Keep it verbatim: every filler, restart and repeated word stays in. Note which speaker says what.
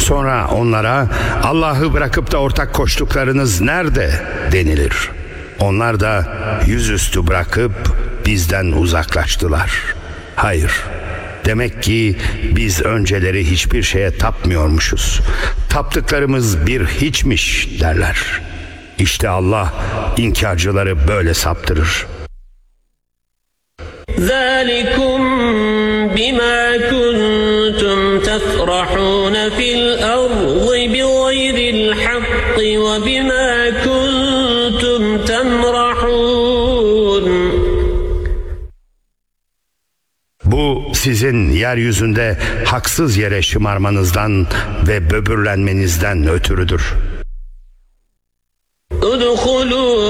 Speaker 1: Sonra onlara Allah'ı bırakıp da ortak koştuklarınız nerede denilir. Onlar da yüzüstü bırakıp bizden uzaklaştılar. Hayır, demek ki biz önceleri hiçbir şeye tapmıyormuşuz. Taptıklarımız bir hiçmiş derler. İşte Allah inkarcıları böyle saptırır.
Speaker 2: ذَٰلِكُمْ بِمَا كُنْتُمْ تَفْرَحُونَ فِي الْأَرْضِ بِغَيْرِ الْحَقِّ وَبِمَا كُنْتُمْ تَمْرَحُونَ.
Speaker 1: Bu sizin yeryüzünde haksız yere şımarmanızdan ve böbürlenmenizden ötürüdür.
Speaker 2: اُدْخُلُوا